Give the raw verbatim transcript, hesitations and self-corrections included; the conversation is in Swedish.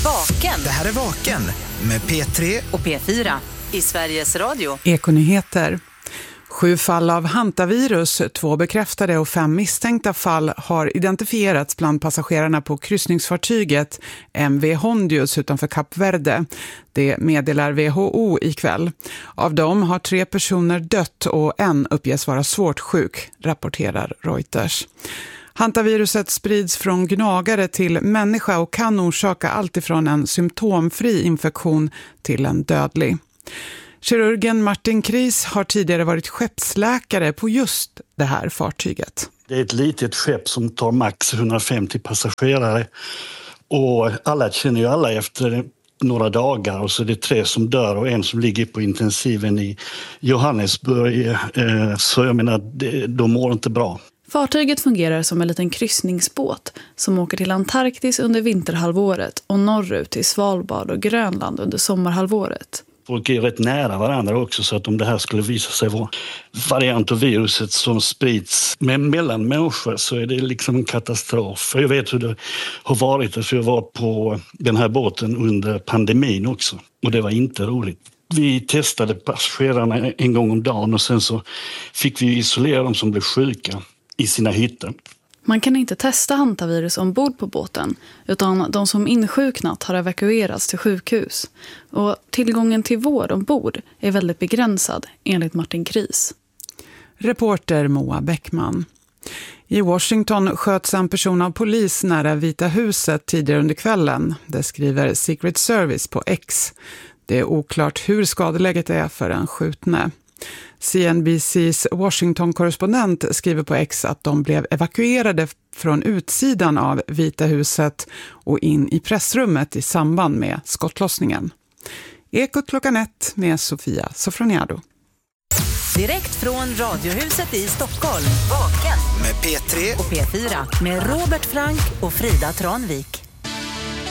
Vaken. Det här är Vaken med P tre och P fyra i Sveriges Radio. Ekonyheter. Sju fall av hantavirus, två bekräftade och fem misstänkta fall har identifierats bland passagerarna på kryssningsfartyget M V Hondius utanför Kap Verde. Det meddelar W H O ikväll. Av dem har tre personer dött och en uppges vara svårt sjuk, rapporterar Reuters. Hantaviruset sprids från gnagare till människa och kan orsaka allt ifrån en symptomfri infektion till en dödlig. Kirurgen Martin Kris har tidigare varit skeppsläkare på just det här fartyget. Det är ett litet skepp som tar max hundrafemtio passagerare och alla känner ju alla efter några dagar, och så är det tre som dör och en som ligger på intensiven i Johannesburg. Så jag menar, de mår inte bra. Fartyget fungerar som en liten kryssningsbåt som åker till Antarktis under vinterhalvåret och norrut till Svalbard och Grönland under sommarhalvåret. Folk är rätt nära varandra också, så att om det här skulle visa sig vara variant av viruset som sprids med mellan människor så är det liksom en katastrof. Jag vet hur det har varit, för jag var på den här båten under pandemin också och det var inte roligt. Vi testade passagerarna en gång om dagen och sen så fick vi isolera dem som blev sjuka i sina hytter. Man kan inte testa hantavirus ombord på båten, utan de som insjuknat har evakuerats till sjukhus. Och tillgången till vård ombord är väldigt begränsad, enligt Martin Kris. Reporter Moa Bäckman. I Washington sköts en person av polis nära Vita huset tidigare under kvällen. Det skriver Secret Service på X. Det är oklart hur skadeläget är för en skjutne. C N B C:s Washington-korrespondent skriver på X att de blev evakuerade från utsidan av Vita huset och in i pressrummet i samband med skottlossningen. Ekot klockan ett med Sofia Sofroniado. Direkt från Radiohuset i Stockholm. Vaken med P tre och P fyra med Robert Frank och Frida Tranvik.